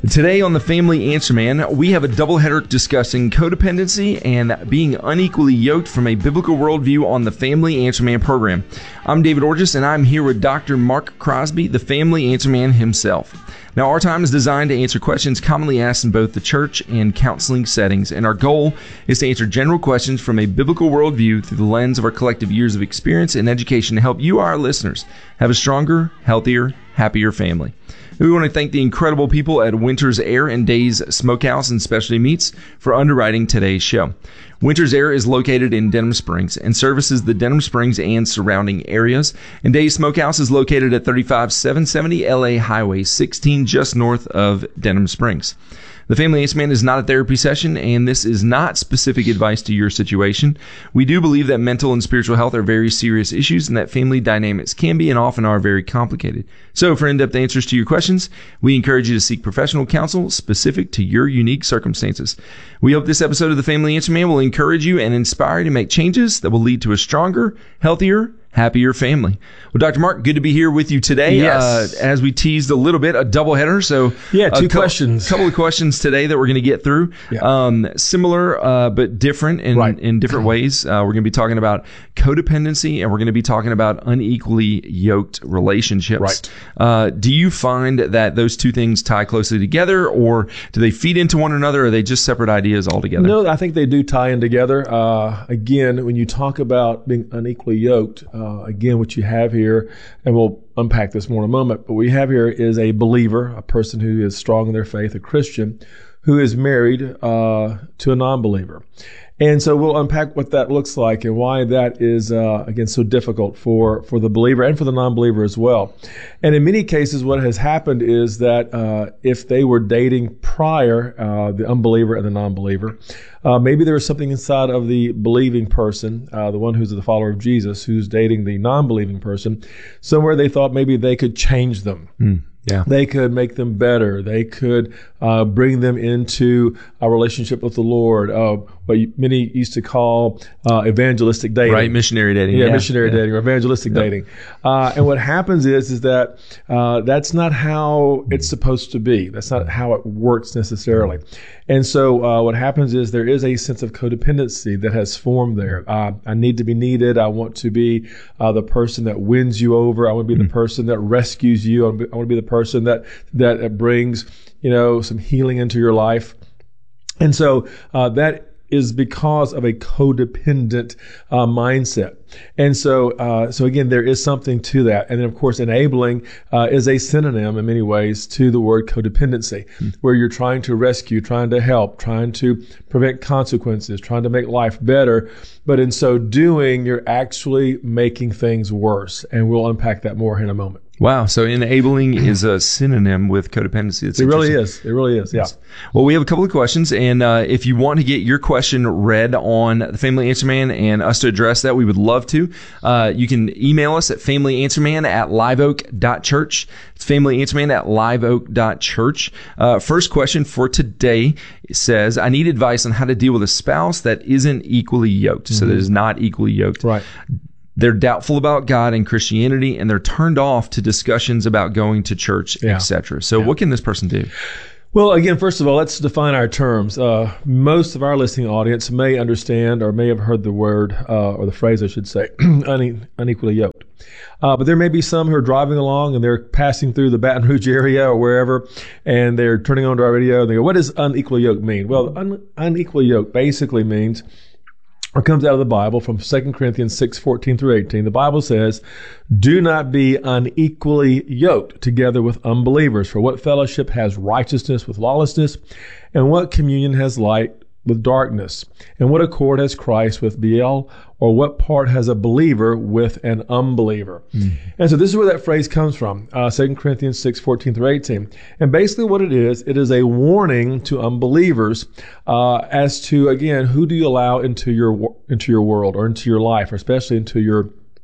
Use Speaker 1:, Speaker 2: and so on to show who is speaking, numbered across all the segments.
Speaker 1: Today on the Family Answer Man, we have a doubleheader discussing codependency and being unequally yoked from a biblical worldview on the Family Answer Man program. I'm David Orgis, and I'm here with Dr. Mark Crosby, the Family Answer Man himself. Now, our time is designed to answer questions commonly asked in both the church and counseling settings, and our goal is to answer general questions from a biblical worldview through the lens of our collective years of experience and education to help you, our listeners, have a stronger, healthier, happier family. We want to thank the incredible people at Winter's Air and Days Smokehouse and Specialty Meats for underwriting today's show. Winter's Air is located in Denham Springs and services the Denham Springs and surrounding areas. And Days Smokehouse is located at 35770 LA Highway 16, just north of Denham Springs. The Family Answer Man is not a therapy session, and this is not specific advice to your situation. We do believe that mental and spiritual health are very serious issues and that family dynamics can be and often are very complicated. So for in-depth answers to your questions, we encourage you to seek professional counsel specific to your unique circumstances. We hope this episode of the Family Answer Man will encourage you and inspire you to make changes that will lead to a stronger, healthier, happier family. Well, Dr. Mark, good to be here with you today.
Speaker 2: Yes.
Speaker 1: As we teased a little bit, a doubleheader. So
Speaker 2: two questions.
Speaker 1: A couple of questions today that we're going to get through.
Speaker 2: Yeah.
Speaker 1: Similar but different in different ways. We're going to be talking about codependency, and we're going to be talking about unequally yoked relationships.
Speaker 2: Right.
Speaker 1: Do you find that those two things tie closely together, or do they feed into one another, or are they just separate ideas altogether?
Speaker 2: No, I think they do tie in together. Again, when you talk about being unequally yoked, again, what you have here, and we'll unpack this more in a moment, but what we have here is a believer, a person who is strong in their faith, a Christian, who is married to a non-believer. And so we'll unpack what that looks like and why that is, again, so difficult for the believer and for the non-believer as well. And in many cases, what has happened is that if they were dating prior, the unbeliever and the non-believer, maybe there was something inside of the believing person, the one who's the follower of Jesus, who's dating the non-believing person, somewhere they thought maybe they could change them.
Speaker 1: Yeah.
Speaker 2: They could make them better. They could bring them into a relationship with the Lord. What many used to call evangelistic dating.
Speaker 1: Right, missionary dating.
Speaker 2: Yeah, missionary dating or evangelistic dating. And what happens is that that's not how it's supposed to be. That's not how it works necessarily. And so what happens is there is a sense of codependency that has formed there. I need to be needed. I want to be the person that wins you over. I want to be the person that rescues you. I want to be the person that brings, some healing into your life. And so that is because of a codependent mindset. And so again, there is something to that. And then, of course, enabling is a synonym in many ways to the word codependency, where you're trying to rescue, trying to help, trying to prevent consequences, trying to make life better. But in so doing, you're actually making things worse. And we'll unpack that more in a moment.
Speaker 1: Wow. So enabling is a synonym with codependency.
Speaker 2: It really is. It really is. Yeah.
Speaker 1: Well, we have a couple of questions. And if you want to get your question read on the Family Answer Man and us to address that, we would love to. You can email us at familyanswerman@liveoak.church. It's familyanswerman@liveoak.church. First question for today says, I need advice on how to deal with a spouse that isn't equally yoked. So that is not equally yoked.
Speaker 2: Right.
Speaker 1: They're doubtful about God and Christianity, and they're turned off to discussions about going to church, etc. So what can this person do?
Speaker 2: Well, again, first of all, let's define our terms. Most of our listening audience may understand or may have heard the word, or the phrase, I should say, unequally yoked. But there may be some who are driving along and they're passing through the Baton Rouge area or wherever, and they're turning on to our radio and they go, what does unequally yoked mean? Well, unequally yoked basically means, or comes out of the Bible from 2 Corinthians 6:14 through 18. The Bible says, do not be unequally yoked together with unbelievers. For what fellowship has righteousness with lawlessness? And what communion has light with darkness? And what accord has Christ with Belial? Or what part has a believer with an unbeliever? And so this is where that phrase comes from, 2 Corinthians 6:14 through 18. And basically what it is a warning to unbelievers as to, again, who do you allow into your world or into your life, or especially into your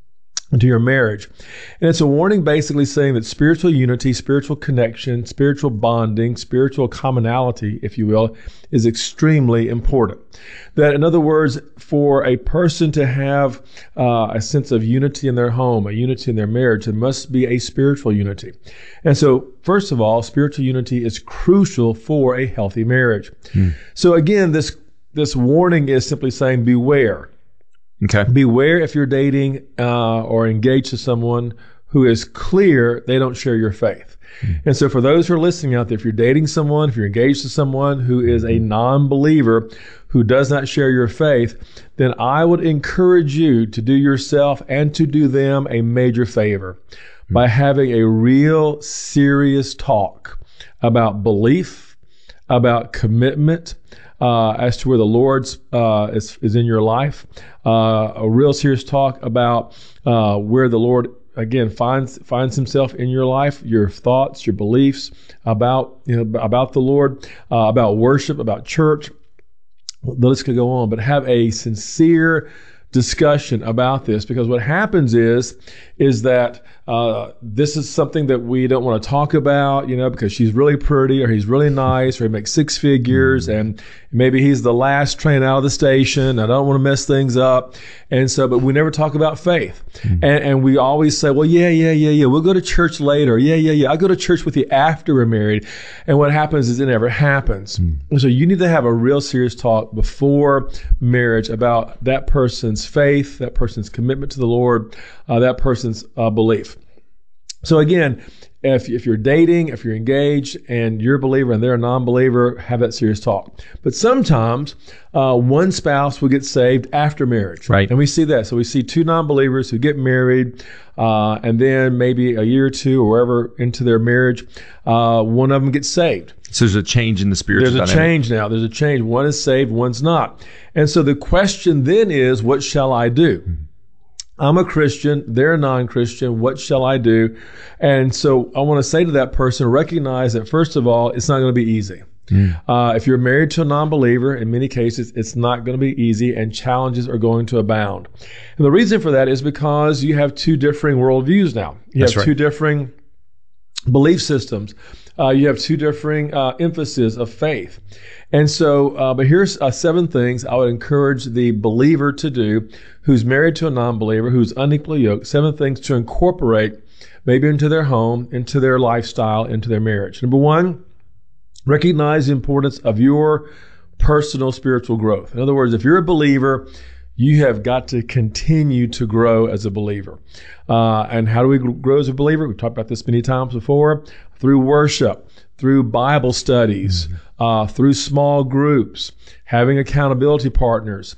Speaker 2: into your marriage. And it's a warning basically saying that spiritual unity, spiritual connection, spiritual bonding, spiritual commonality, if you will, is extremely important. That, in other words, for a person to have a sense of unity in their home, a unity in their marriage, there must be a spiritual unity. And so, first of all, spiritual unity is crucial for a healthy marriage. So again, this warning is simply saying beware.
Speaker 1: Okay.
Speaker 2: Beware if you're dating or engaged to someone who is clear they don't share your faith. And so for those who are listening out there, if you're dating someone, if you're engaged to someone who is a non-believer, who does not share your faith, then I would encourage you to do yourself and to do them a major favor by having a real serious talk about belief, about commitment, as to where the Lord's is in your life, a real serious talk about where the Lord again finds Himself in your life, your thoughts, your beliefs about the Lord, about worship, about church. The list could go on, but have a sincere discussion about this, because what happens is that this is something that we don't want to talk about, because she's really pretty or he's really nice or he makes six figures and maybe he's the last train out of the station. I don't want to mess things up. And so, but we never talk about faith. And we always say, well, yeah. We'll go to church later. Yeah. I'll go to church with you after we're married. And what happens is it never happens. And so you need to have a real serious talk before marriage about that person's faith, that person's commitment to the Lord, that person's belief. So again, if you're dating, if you're engaged and you're a believer and they're a non-believer, have that serious talk. But sometimes one spouse will get saved after marriage.
Speaker 1: Right.
Speaker 2: And we see that. So we see two non-believers who get married and then maybe a year or two or wherever into their marriage, one of them gets saved.
Speaker 1: So there's a change in the spiritual dynamic.
Speaker 2: There's a change now. There's a change. One is saved, one's not. And so the question then is, what shall I do? I'm a Christian. They're a non-Christian. What shall I do? And so I want to say to that person, recognize that first of all, it's not going to be easy. If you're married to a non-believer, in many cases, it's not going to be easy and challenges are going to abound. And the reason for that is because you have two differing worldviews now. You have two differing belief systems. You have two differing emphasis of faith. And so, but here's 7 things I would encourage the believer to do who's married to a non-believer, who's unequally yoked, 7 things to incorporate maybe into their home, into their lifestyle, into their marriage. Number 1, recognize the importance of your personal spiritual growth. In other words, if you're a believer, you have got to continue to grow as a believer. And how do we grow as a believer? We've talked about this many times before. Through worship, through Bible studies, through small groups, having accountability partners.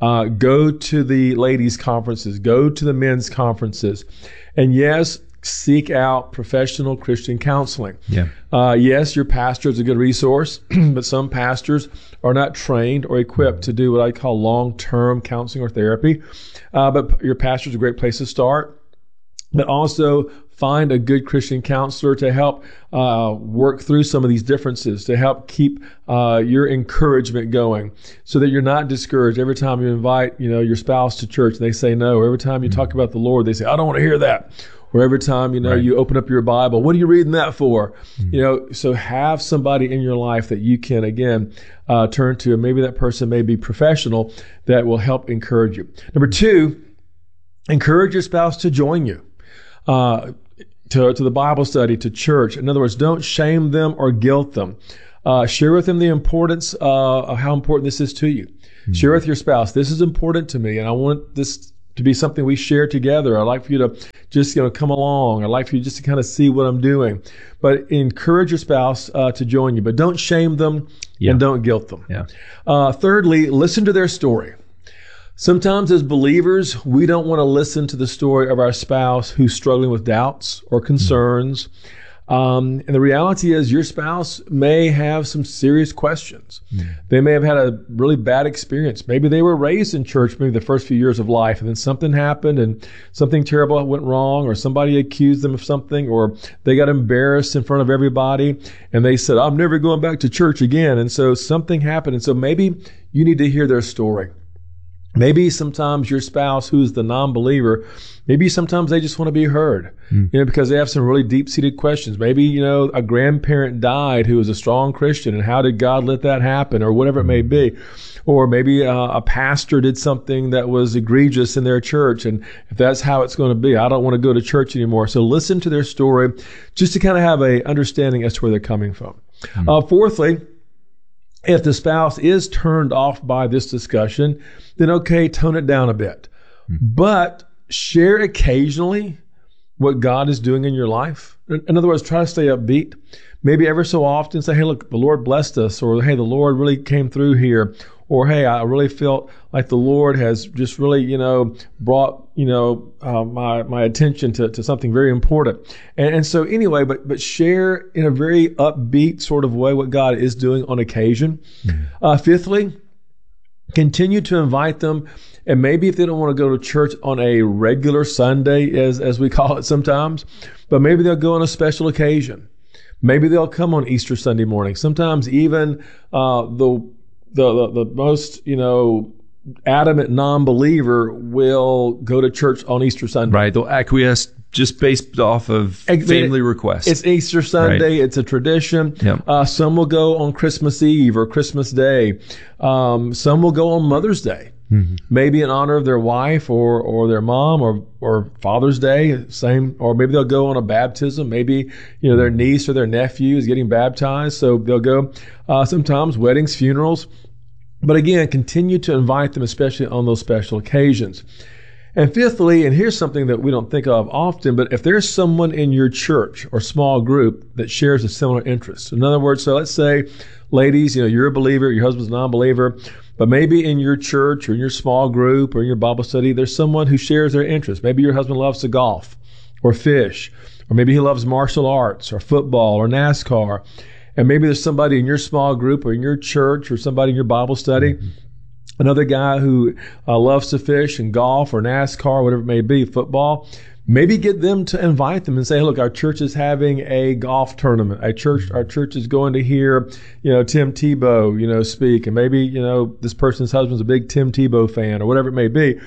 Speaker 2: Go to the ladies' conferences, go to the men's conferences. And yes, seek out professional Christian counseling. Yes, your pastor is a good resource, but some pastors are not trained or equipped to do what I call long-term counseling or therapy. But your pastor is a great place to start. But also find a good Christian counselor to help work through some of these differences, to help keep your encouragement going so that you're not discouraged every time you invite your spouse to church and they say no, or every time you talk about the Lord, they say, I don't want to hear that. Or every time, you open up your Bible, what are you reading that for? So have somebody in your life that you can, again, turn to, and maybe that person may be professional that will help encourage you. Number 2, encourage your spouse to join you. To the Bible study, to church. In other words, don't shame them or guilt them. Share with them the importance of how important this is to you. Share with your spouse, this is important to me, and I want this to be something we share together. I'd like for you to just come along. I'd like for you just to kind of see what I'm doing. But encourage your spouse to join you, but don't shame them and don't guilt them. Thirdly, listen to their story. Sometimes as believers, we don't want to listen to the story of our spouse who's struggling with doubts or concerns. And the reality is your spouse may have some serious questions. They may have had a really bad experience. Maybe they were raised in church maybe the first few years of life, and then something happened and something terrible went wrong, or somebody accused them of something, or they got embarrassed in front of everybody and they said, I'm never going back to church again. And so something happened. And so maybe you need to hear their story. Maybe sometimes your spouse, who's the non-believer, maybe sometimes they just want to be heard, because they have some really deep-seated questions. Maybe, a grandparent died who was a strong Christian, and how did God let that happen, or whatever it may be. Or maybe a pastor did something that was egregious in their church, and if that's how it's going to be, I don't want to go to church anymore. So listen to their story just to kind of have a understanding as to where they're coming from. Fourthly, if the spouse is turned off by this discussion, then okay, tone it down a bit. But share occasionally what God is doing in your life. In other words, try to stay upbeat. Maybe ever so often say, hey, look, the Lord blessed us, or hey, the Lord really came through here, or hey, I really felt like the Lord has just really, brought, my attention to something very important. And so anyway, but share in a very upbeat sort of way what God is doing on occasion. Fifthly, continue to invite them. And maybe if they don't want to go to church on a regular Sunday, as we call it sometimes, but maybe they'll go on a special occasion. Maybe they'll come on Easter Sunday morning. Sometimes even the most, adamant non-believer will go to church on Easter Sunday.
Speaker 1: Right. They'll acquiesce just based off of family requests.
Speaker 2: It's Easter Sunday. Right. It's a tradition. Yep. Some will go on Christmas Eve or Christmas Day. Some will go on Mother's Day. Mm-hmm. Maybe in honor of their wife or their mom or Father's Day, same, or maybe they'll go on a baptism. Maybe, their niece or their nephew is getting baptized. So they'll go, sometimes weddings, funerals. But again, continue to invite them, especially on those special occasions. And fifthly, and here's something that we don't think of often, but if there's someone in your church or small group that shares a similar interest. In other words, so let's say, ladies, you're a believer, your husband's a non-believer, but maybe in your church or in your small group or in your Bible study, there's someone who shares their interest. Maybe your husband loves to golf or fish, or maybe he loves martial arts or football or NASCAR. And maybe there's somebody in your small group or in your church or somebody in your Bible study, another guy who loves to fish and golf or NASCAR, whatever it may be, football. Maybe get them to invite them and say, look, our church is having a golf tournament. Our church is going to hear, Tim Tebow, speak. And maybe, this person's husband's a big Tim Tebow fan or whatever it may be,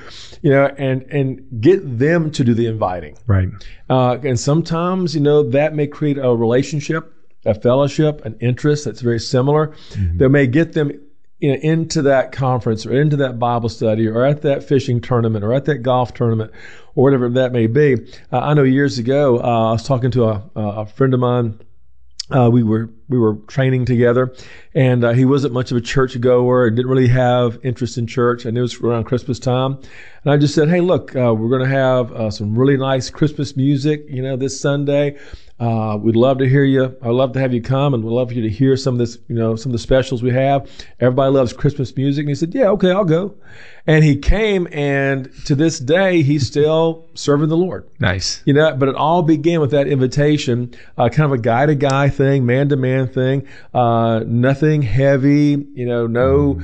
Speaker 2: and get them to do the inviting.
Speaker 1: Right.
Speaker 2: And sometimes, that may create a relationship, a fellowship, an interest that's very similar. Mm-hmm. That may get them into that conference or into that Bible study or at that fishing tournament or at that golf tournament or whatever that may be. I know years ago, I was talking to a friend of mine. We were training together, and he wasn't much of a church goer and didn't really have interest in church. I knew it was around Christmas time. And I just said, hey, look, we're going to have some really nice Christmas music, this Sunday. We'd love to hear you. I'd love to have you come, and we'd love for you to hear some of this, some of the specials we have. Everybody loves Christmas music. And he said, yeah, okay, I'll go. And he came, and to this day, he's still serving the Lord.
Speaker 1: Nice.
Speaker 2: But it all began with that invitation, kind of a guy-to-guy thing, man-to-man thing, nothing heavy, no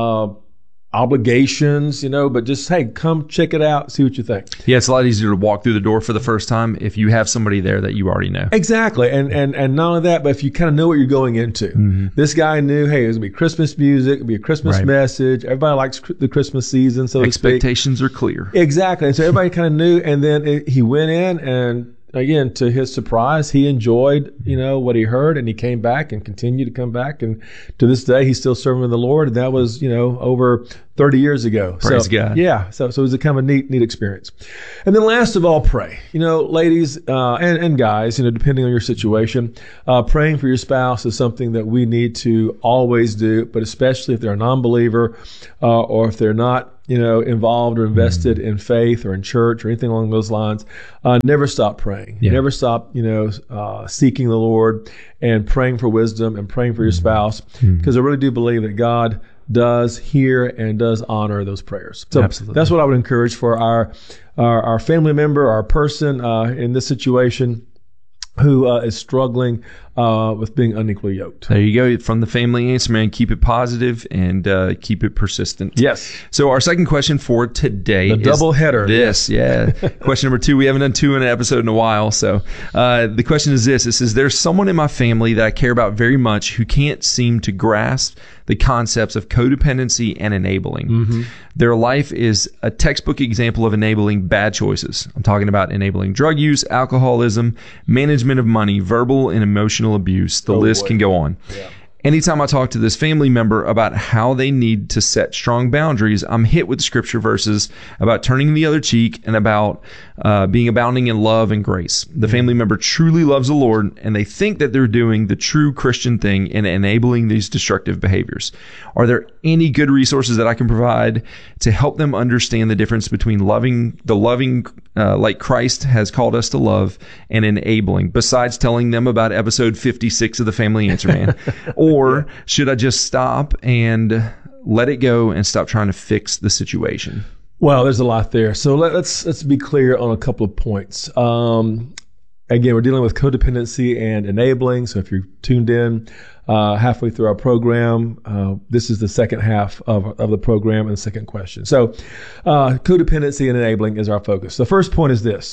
Speaker 2: obligations, but just, hey, come check it out, see what you think.
Speaker 1: Yeah, it's a lot easier to walk through the door for the first time if you have somebody there that you already know.
Speaker 2: Exactly. And not only that, but if you kind of know what you're going into. Mm-hmm. This guy knew, hey, it was going to be Christmas music, it'll be a Christmas message. Everybody likes the Christmas season, so
Speaker 1: expectations are clear.
Speaker 2: Exactly. And so everybody kind of knew, and then he went in, and again, to his surprise, he enjoyed, what he heard, and he came back and continued to come back. And to this day, he's still serving the Lord. And that was, over 30 years ago.
Speaker 1: Praise God.
Speaker 2: Yeah. So it was a kind of a neat experience. And then last of all, pray. Ladies and guys, depending on your situation, praying for your spouse is something that we need to always do, but especially if they're a non-believer or if they're not, involved or invested in faith or in church or anything along those lines. Never stop praying. Yeah. Never stop, seeking the Lord and praying for wisdom and praying for your spouse, because I really do believe that God does hear and does honor those prayers. So Absolutely. That's what I would encourage for our family member, our person in this situation who is struggling with being unequally yoked.
Speaker 1: There you go. From the Family Answer Man, keep it positive and keep it persistent.
Speaker 2: Yes.
Speaker 1: So our second question for today
Speaker 2: The double header.
Speaker 1: Question number 2. We haven't done 2 in an episode in a while. So the question is this. It says, there's someone in my family that I care about very much who can't seem to grasp the concepts of codependency and enabling. Mm-hmm. Their life is a textbook example of enabling bad choices. I'm talking about enabling drug use, alcoholism, management of money, verbal and emotional abuse. The list can go on. Yeah. Anytime I talk to this family member about how they need to set strong boundaries, I'm hit with scripture verses about turning the other cheek and about being abounding in love and grace. The family member truly loves the Lord, and they think that they're doing the true Christian thing in enabling these destructive behaviors. Are there any good resources that I can provide to help them understand the difference between loving like Christ has called us to love and enabling, besides telling them about episode 56 of the Family Answer Man? Or should I just stop and let it go and stop trying to fix the situation?
Speaker 2: Well, there's a lot there. So let's be clear on a couple of points. Again, we're dealing with codependency and enabling. So if you're tuned in halfway through our program, this is the second half of the program and the second question. So codependency and enabling is our focus. The first point is this.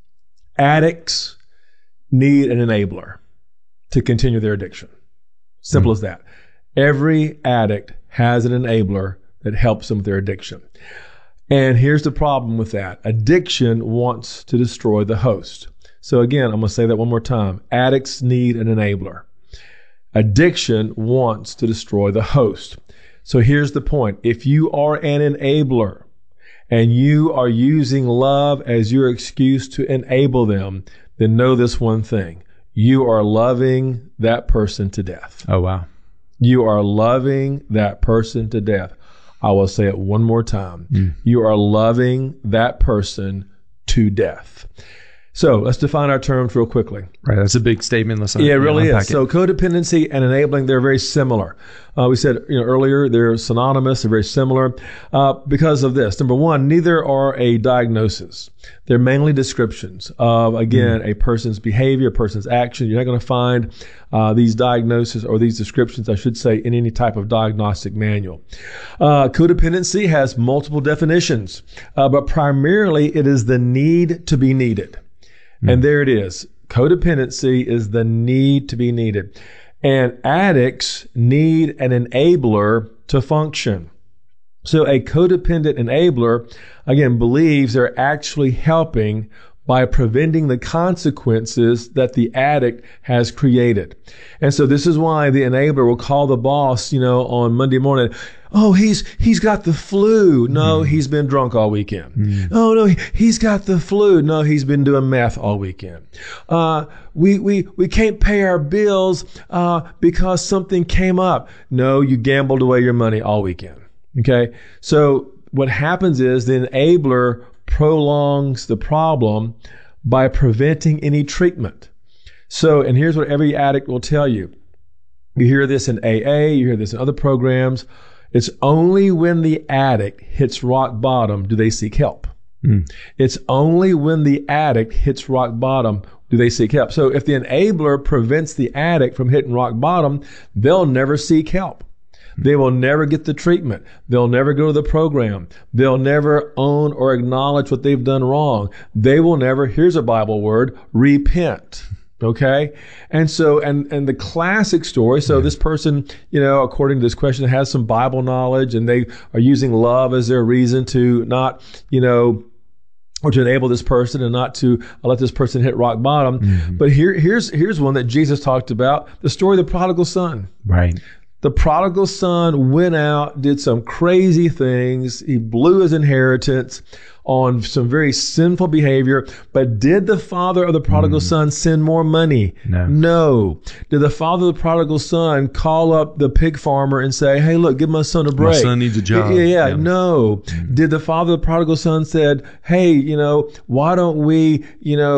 Speaker 2: Addicts need an enabler to continue their addiction. Simple as that. Every addict has an enabler that helps them with their addiction. And here's the problem with that. Addiction wants to destroy the host. So again, I'm going to say that one more time. Addicts need an enabler. Addiction wants to destroy the host. So here's the point. If you are an enabler and you are using love as your excuse to enable them, then know this one thing. You are loving that person to death.
Speaker 1: Oh, wow.
Speaker 2: You are loving that person to death. I will say it one more time. You are loving that person to death. So let's define our terms real quickly.
Speaker 1: Right, that's a big statement.
Speaker 2: Yeah, it really is. So codependency and enabling, they're very similar. We said earlier they're synonymous, they're very similar because of this. Number one, neither are a diagnosis. They're mainly descriptions of, again, a person's behavior, a person's action. You're not going to find these diagnoses or these descriptions, I should say, in any type of diagnostic manual. Codependency has multiple definitions, but primarily it is the need to be needed. And there it is. Codependency is the need to be needed. And addicts need an enabler to function. So a codependent enabler, again, believes they're actually helping by preventing the consequences that the addict has created. And so this is why the enabler will call the boss, on Monday morning. Oh, he's got the flu. No, he's been drunk all weekend. Oh, no, he's got the flu. No, he's been doing meth all weekend. We can't pay our bills because something came up. No, you gambled away your money all weekend. Okay? So what happens is the enabler prolongs the problem by preventing any treatment. So, and here's what every addict will tell you. You hear this in AA, you hear this in other programs. It's only when the addict hits rock bottom do they seek help. It's only when the addict hits rock bottom do they seek help. So if the enabler prevents the addict from hitting rock bottom, they'll never seek help. They will never get the treatment. They'll never go to the program. They'll never own or acknowledge what they've done wrong. They will never, here's a Bible word, repent. Okay? And so, and the classic story, so this person, according to this question, has some Bible knowledge and they are using love as their reason to not, or to enable this person and not to let this person hit rock bottom. But here's one that Jesus talked about, the story of the prodigal son.
Speaker 1: Right.
Speaker 2: The prodigal son went out, did some crazy things. He blew his inheritance on some very sinful behavior. But did the father of the prodigal son send more money? No. Did the father of the prodigal son call up the pig farmer and say, hey, look, give my son a break?
Speaker 1: My son needs a job.
Speaker 2: Yeah. No. Did the father of the prodigal son said, hey, why don't we,